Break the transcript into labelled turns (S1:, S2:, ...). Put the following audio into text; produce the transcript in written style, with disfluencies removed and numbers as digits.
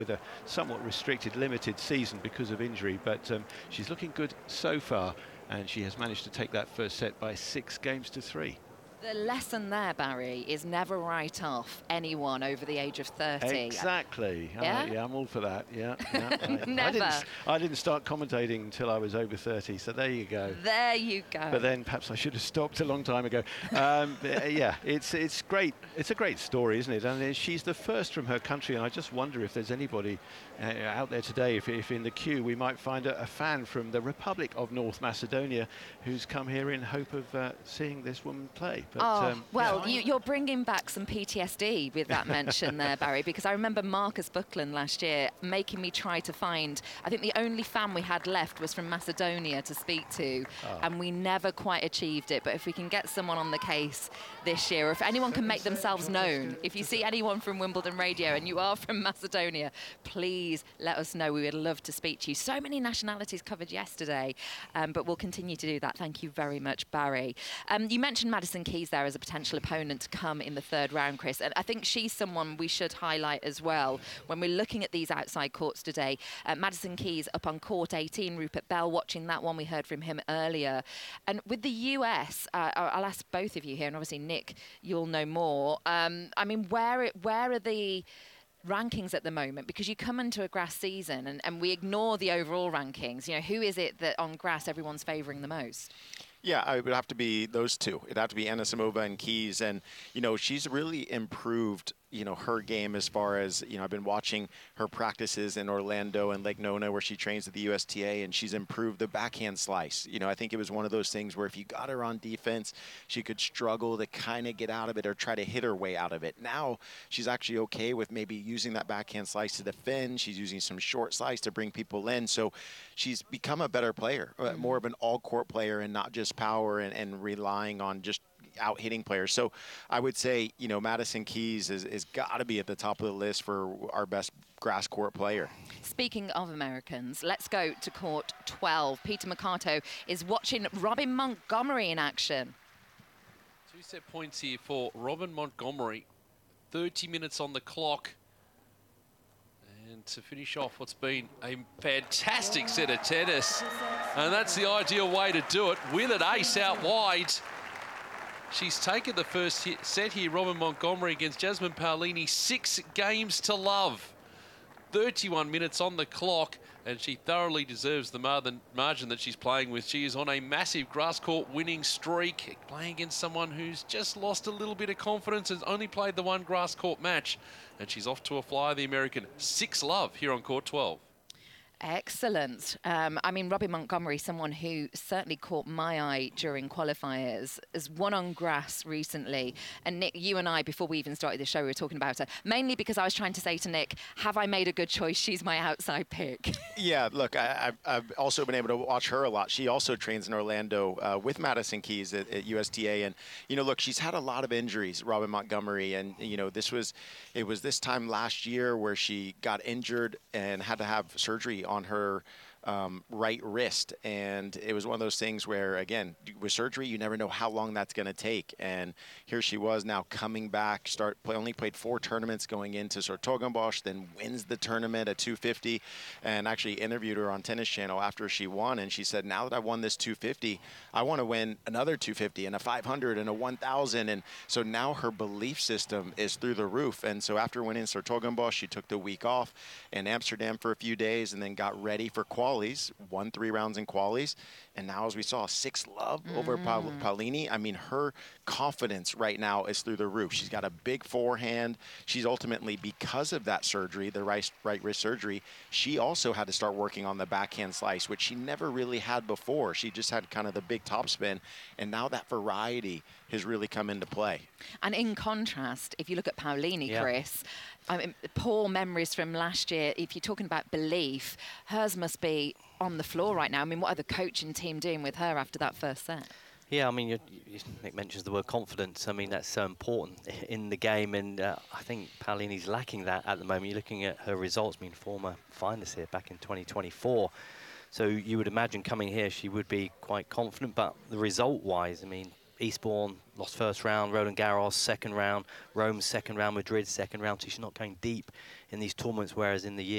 S1: with a somewhat restricted, limited season because of injury, but she's looking good so far, and she has managed to take that first set by 6 games to 3.
S2: The lesson there, Barry, is never write off anyone over the age of 30.
S1: Exactly.
S2: Yeah?
S1: Yeah, I'm all for that. Yeah.
S2: Never.
S1: I didn't start commentating until I was over 30, so there you go.
S2: There you go.
S1: But then perhaps I should have stopped a long time ago. Yeah, it's great. It's a great story, isn't it? And she's the first from her country, and I just wonder if there's anybody out there today, if in the queue we might find a fan from the Republic of North Macedonia who's come here in hope of seeing this woman play. But,
S2: well, you're bringing back some PTSD with that mention there, Barry, because I remember Marcus Buckland last year making me try to find, I think the only fan we had left was from Macedonia to speak to, and we never quite achieved it. But if we can get someone on the case this year, or if anyone can make themselves known, if you see anyone from Wimbledon Radio and you are from Macedonia, please let us know. We would love to speak to you. So many nationalities covered yesterday, but we'll continue to do that. Thank you very much, Barry. You mentioned Madison Keys there as a potential opponent to come in the 3rd round, Chris, and I think she's someone we should highlight as well when we're looking at these outside courts today. Madison Keys up on court 18, Rupert Bell watching that one, we heard from him earlier. And with the US, I'll ask both of you here, and obviously Nick, you'll know more. I mean, where are the rankings at the moment? Because you come into a grass season and we ignore the overall rankings. You know, who is it that on grass everyone's favouring the most?
S3: Yeah, it would have to be those two. It'd have to be Anisimova and Keys. And, you know, she's really improved, you know, her game as far as, you know, I've been watching her practices in Orlando and Lake Nona where she trains at the USTA, and she's improved the backhand slice. You know, I think it was one of those things where if you got her on defense, she could struggle to kind of get out of it or try to hit her way out of it. Now she's actually okay with maybe using that backhand slice to defend. She's using some short slice to bring people in. So she's become a better player, more of an all-court player and not just power and relying on just out hitting players. So I would say, you know, Madison Keys is got to be at the top of the list for our best grass court player.
S2: Speaking of Americans, let's go to court 12. Peter Mercato is watching Robin Montgomery in action.
S4: 2-set points here for Robin Montgomery. 30 minutes on the clock. And to finish off what's been a fantastic set of tennis. And that's the ideal way to do it, with an ace out wide. She's taken the first set here, Robin Montgomery against Jasmine Paolini, 6 games to love. 31 minutes on the clock, and she thoroughly deserves the margin that she's playing with. She is on a massive grass court winning streak, playing against someone who's just lost a little bit of confidence and only played the 1 grass court match. And she's off to a flyer, the American. 6-love here on court 12.
S2: Excellent. I mean, Robin Montgomery, someone who certainly caught my eye during qualifiers, has won on grass recently. And Nick, you and I, before we even started the show, we were talking about her, mainly because I was trying to say to Nick, have I made a good choice? She's my outside pick.
S3: Yeah, look, I've also been able to watch her a lot. She also trains in Orlando with Madison Keys at USTA. And, you know, look, she's had a lot of injuries, Robin Montgomery. And, you know, it was this time last year where she got injured and had to have surgery on her right wrist, and it was one of those things where, again, with surgery, you never know how long that's going to take. And here she was now coming back, only played 4 tournaments going into Sortogenbosch, then wins the tournament at 250, and actually interviewed her on Tennis Channel after she won, and she said, now that I won this 250, I want to win another 250 and a 500 and a 1,000. And so now her belief system is through the roof. And so after winning Sortogenbosch, she took the week off in Amsterdam for a few days and then got ready for qualies, won 3 rounds in qualies, and now, as we saw, 6-love over Paolini. I mean, her confidence right now is through the roof. She's got a big forehand. She's ultimately, because of that surgery, the right wrist surgery, she also had to start working on the backhand slice, which she never really had before. She just had kind of the big topspin, and now that variety has really come into play.
S2: And in contrast, if you look at Paolini, Chris, I mean, poor memories from last year. If you're talking about belief, hers must be on the floor right now. I mean, what are the coaching team doing with her after that first set?
S5: Yeah, I mean, Nick mentions the word confidence. I mean, that's so important in the game, and I think Paolini's lacking that at the moment. You're looking at her results, I mean, former finalist here back in 2024. So you would imagine coming here she would be quite confident, but the result-wise, I mean, Eastbourne lost first round, Roland Garros second round, Rome second round, Madrid second round, so she's not going deep in these tournaments, whereas in the year